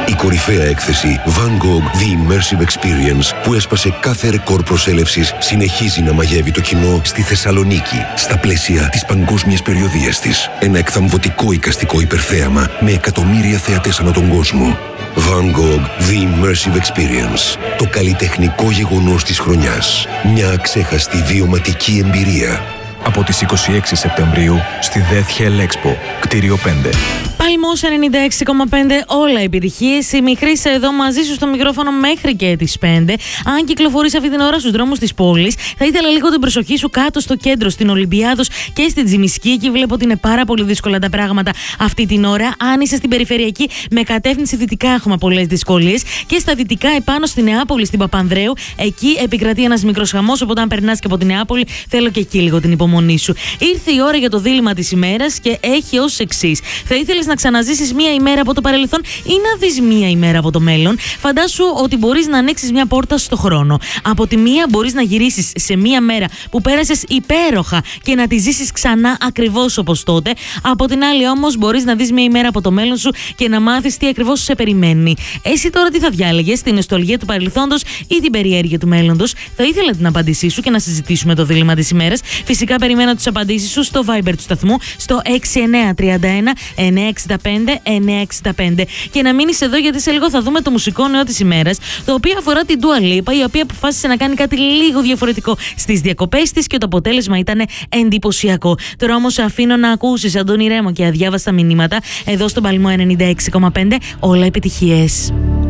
Η κορυφαία έκθεση Van Gogh The Immersive Experience, που έσπασε κάθε ρεκόρ προσέλευσης, συνεχίζει να μαγεύει το κοινό στη Θεσσαλονίκη, στα πλαίσια της παγκόσμιας περιοδίας της. Ένα εκθαμβωτικό εικαστικό υπερθέαμα με εκατομμύρια θεατές ανά τον κόσμο. Van Gogh The Immersive Experience. Το καλλιτεχνικό γεγονός της χρονιάς. Μια αξέχαστη βιωματική εμπειρία. Από τις 26 Σεπτεμβρίου στη Death Hell Expo, κτίριο 5. Παλμός 96,5, όλα επιτυχίες. Η Μιχρής εδώ μαζί σου στο μικρόφωνο μέχρι και τις 5. Αν κυκλοφορείς αυτή την ώρα στους δρόμους της πόλης, θα ήθελα λίγο την προσοχή σου κάτω στο κέντρο, στην Ολυμπιάδος και στην Τζιμισκή. Εκεί βλέπω ότι είναι πάρα πολύ δύσκολα τα πράγματα αυτή την ώρα. Αν είσαι στην περιφερειακή με κατεύθυνση δυτικά, έχουμε πολλές δυσκολίες. Και στα δυτικά, επάνω στη Νεάπολη, στην Παπανδρέου, εκεί επικρατεί ένας μικρός χαμός. Οπότε, αν περνάς και από τη Νεάπολη, θέλω και εκεί λίγο την υπομονή σου. Ήρθε η ώρα για το δίλημμα της ημέρας και έχει ως εξής. Θα ήθελες να ξαναζήσεις μία ημέρα από το παρελθόν ή να δεις μία ημέρα από το μέλλον? Φαντάσου ότι μπορείς να ανοίξεις μία πόρτα στο χρόνο. Από τη μία μπορείς να γυρίσεις σε μία μέρα που πέρασες υπέροχα και να τη ζήσεις ξανά ακριβώς όπως τότε. Από την άλλη όμως μπορείς να δεις μία ημέρα από το μέλλον σου και να μάθεις τι ακριβώς σε περιμένει. Εσύ τώρα τι θα διάλεγες, την νοσταλγία του παρελθόντος ή την περιέργεια του μέλλοντος? Θα ήθελα την απάντησή σου και να συζητήσουμε το δίλημμα της ημέρας. Φυσικά περιμένω τις απαντήσεις σου στο Viber του σταθμού στο 6931 965 965. Και να μείνεις εδώ γιατί σε λίγο θα δούμε το μουσικό νέο της ημέρας, το οποίο αφορά την Dua Lipa, η οποία αποφάσισε να κάνει κάτι λίγο διαφορετικό στις διακοπές της και το αποτέλεσμα ήταν εντυπωσιακό. Τώρα όμως αφήνω να ακούσεις Αντώνη Ρέμο και αδιάβαστα μηνύματα εδώ στον Παλμό 96,5. Όλα επιτυχίες.